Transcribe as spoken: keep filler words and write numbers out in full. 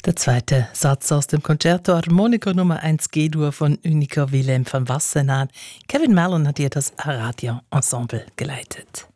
Der zweite Satz aus dem Concerto Armonico Nummer eins G-Dur von Unica Wilhelm van Wassenaar. Kevin Mallon hat hier das Aradia Ensemble geleitet.